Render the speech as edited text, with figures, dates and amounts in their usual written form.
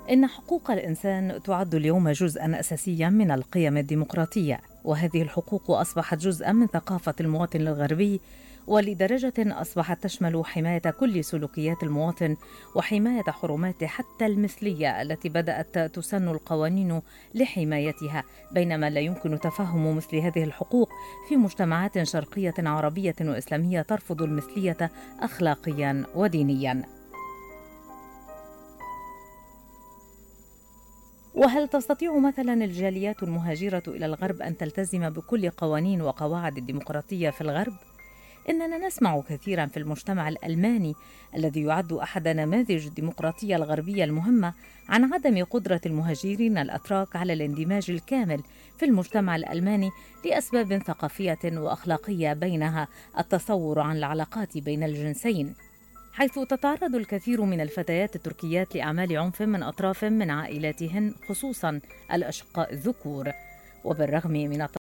إن حقوق الإنسان تعد اليوم جزءاً أساسياً من القيم الديمقراطية، وهذه الحقوق أصبحت جزءاً من ثقافة المواطن الغربي، ولدرجة أصبحت تشمل حماية كل سلوكيات المواطن وحماية حرماته حتى المثلية التي بدأت تسن القوانين لحمايتها، بينما لا يمكن تفهم مثل هذه الحقوق في مجتمعات شرقية عربية وإسلامية ترفض المثلية أخلاقياً ودينياً. وهل تستطيع مثلا الجاليات المهاجرة إلى الغرب أن تلتزم بكل قوانين وقواعد الديمقراطية في الغرب؟ إننا نسمع كثيرا في المجتمع الألماني الذي يعد أحد نماذج الديمقراطية الغربية المهمة عن عدم قدرة المهاجرين الأتراك على الاندماج الكامل في المجتمع الألماني لأسباب ثقافية وأخلاقية، بينها التصور عن العلاقات بين الجنسين، حيث تتعرض الكثير من الفتيات التركيات لأعمال عنف من أطراف من عائلاتهن، خصوصا الأشقاء الذكور. وبالرغم من